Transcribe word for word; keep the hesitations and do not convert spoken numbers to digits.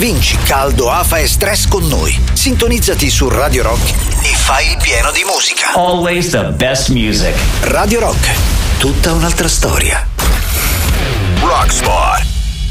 Vinci caldo, afa e stress con noi. Sintonizzati su Radio Rock e fai il pieno di musica. Always the best music. Radio Rock, tutta un'altra storia. Rock Spot.